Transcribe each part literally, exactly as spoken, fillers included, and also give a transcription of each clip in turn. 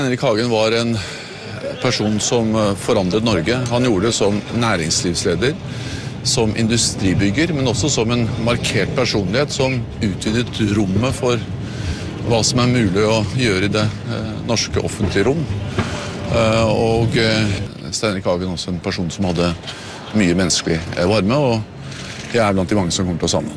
Henrik Hagen var en person som forandret Norge. Han gjorde det som næringslivsleder, som industribygger, men også som en markert personlighet som utvidet rommet for hva som er mulig å gjøre i det norske offentlige rom. Og Stein Erik Hagen også en person som hadde mye menneskelig varme, og jeg er blant de mange som kommer til å savne.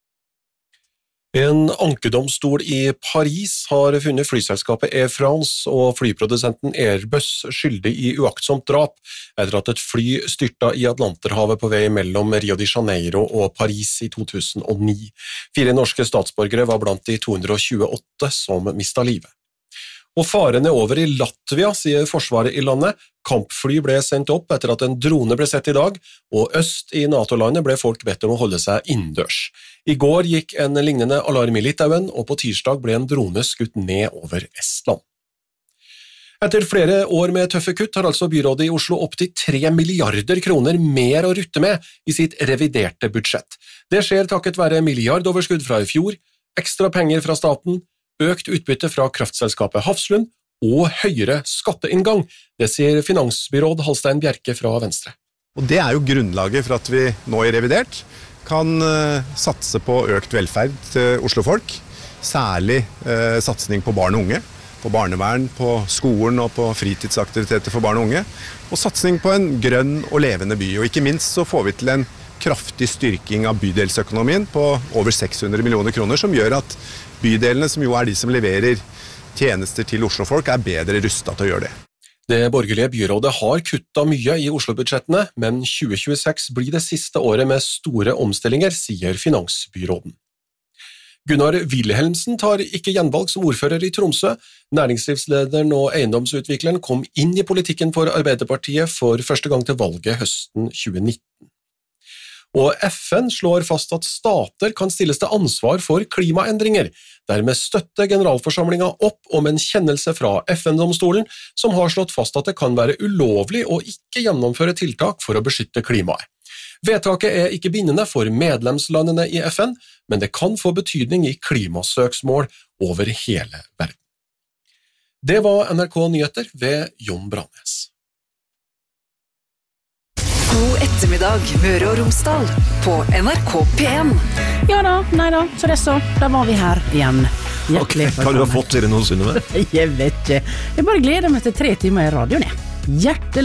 En ankedomstol i Paris har funnet flyselskapet Air France og flyprodusenten Airbus skyldig i uaktsomt drap etter at et fly styrta i Atlanterhavet på vei mellom Rio de Janeiro og Paris i to tusen og ni. Fire norske statsborgere var blant de to hundre og tjueåtte som mistet livet. Og faren er over i Latvia, sier forsvaret i landet. Kampfly ble sendt opp etter at en drone ble sett i dag, og øst i NATO-landet ble folk bedt om å holde seg innendørs. I går gikk en lignende alarm i Litauen, og på tirsdag ble en drone skutt ned over Estland. Etter flere år med tøffe kutt har altså byrådet i Oslo opp til tre milliarder kroner mer å rutte med i sitt reviderte budsjett. Det skjer takket være milliardoverskudd fra i fjor, ekstra penger fra staten, økt utbytte fra kraftselskapet Hafslund og høyere skatteinngang. Det sier finansbyråd Halstein Bjerke fra Venstre. Og det er jo grunnlaget for at vi nå i revidert kan uh, satse på økt velferd til Oslo-folk, særlig uh, satsning på barn og unge, på barnevern, på skolen og på fritidsaktiviteter for barn og unge, og satsning på en grønn og levende by. Og ikke minst så får vi til en kraftig styrking av bydelsøkonomien på over seks hundre millioner kroner, som gjør at bydelene, som jo er de som leverer tjenester til Oslo-folk, er bedre rustet til å gjøre det. Det borgerlige byrådet har kuttet mye i Oslo-budsjettene, men tjue tjueseks blir det siste året med store omstillinger, sier finansbyråden. Gunnar Wilhelmsen tar ikke gjenvalg som ordfører i Tromsø. Næringslivslederen og eiendomsutvikleren kom inn i politikken for Arbeiderpartiet for første gang til valget høsten tjue nitten. Og F N slår fast at stater kan stilles til ansvar for klimaendringer. Dermed støtter generalforsamlingen opp om en kjennelse fra F N-domstolen, som har slått fast at det kan være ulovlig å ikke gjennomføre tiltak for å beskytte klimaet. Vedtaket er ikke bindende for medlemslandene i F N, men det kan få betydning i klimasøksmål over hele verden. Det var N R K Nyheter ved Jon Brannes. God ettermiddag, Møre og Romsdal, på N R K P en. Ja da, nei da, så det er så, da var vi her igjen. Okay, hva har du fått til det noe, Synnøve? Jeg vet ikke, jeg bare gleder meg til tre timer i radioen, jeg. Hjertelig